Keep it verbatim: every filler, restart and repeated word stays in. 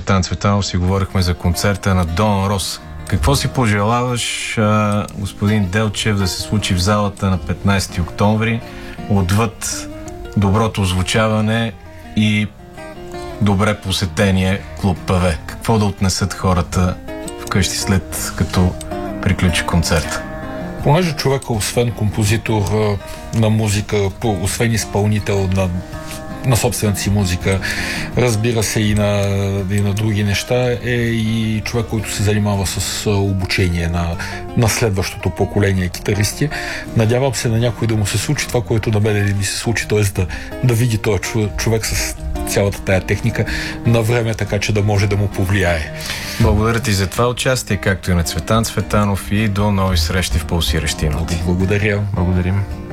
Цветан Цветанов си говорихме за концерта на Дон Рос. Какво си пожелаваш, а, господин Делчев, да се случи в залата на петнайсети октомври, отвъд доброто озвучаване и добре посетение клуб ПАВЕ? Какво да отнесат хората вкъщи след като приключи концерт? Понеже човека, освен композитор на музика, освен изпълнител на, на собствената си музика, разбира се и на, и на други неща, е и човек, който се занимава с обучение на, на следващото поколение китаристи. Надявам се на някой да му се случи това, което на мен ми се случи, т.е. да, да види този човек с цялата тая техника на време, така че да може да му повлияе. Благодаря ти за това участие, както и на Цветан Цветанов, и до нови срещи в Пулсиращи ноти. Благодаря. Благодарим.